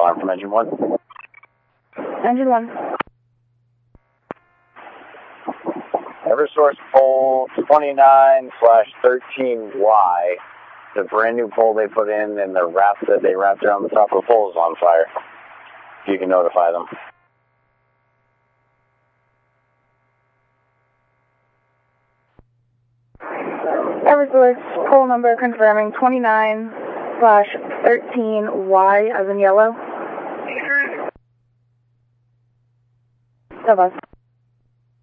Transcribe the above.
alarm from engine 1. Engine 1. Eversource pole 29/13Y. The brand new pole they put in and the wrap that they wrapped around the top of the pole is on fire. If you can notify them. Eversource pole number confirming 29/13Y as in yellow. Of us.